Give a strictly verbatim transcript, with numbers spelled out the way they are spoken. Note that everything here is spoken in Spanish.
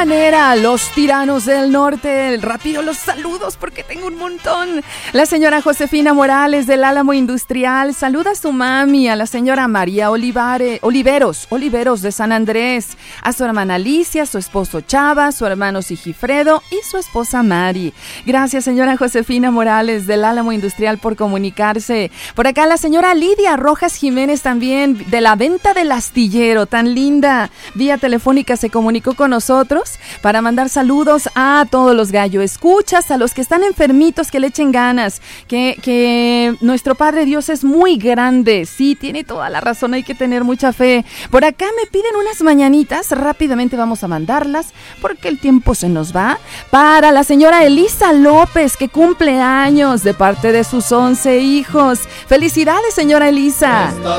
manera, los tiranos del norte. Rápido los saludos porque tengo un montón. La señora Josefina Morales del Álamo Industrial saluda a su mami, a la señora María Olivare, Oliveros, Oliveros de San Andrés, a su hermana Alicia, su esposo Chava, su hermano Sigifredo y su esposa Mari. Gracias, señora Josefina Morales del Álamo Industrial, por comunicarse. Por acá la señora Lidia Rojas Jiménez también, de la venta del astillero, tan linda. Vía telefónica se comunicó con nosotros para mandar saludos a todos los gallo escuchas, a los que están enfermitos, que le echen ganas, que, que nuestro Padre Dios es muy grande. Sí, tiene toda la razón, hay que tener mucha fe. Por acá me piden unas mañanitas, rápidamente vamos a mandarlas porque el tiempo se nos va. Para la señora Elisa López, que cumple años, de parte de sus once hijos. Felicidades, señora Elisa.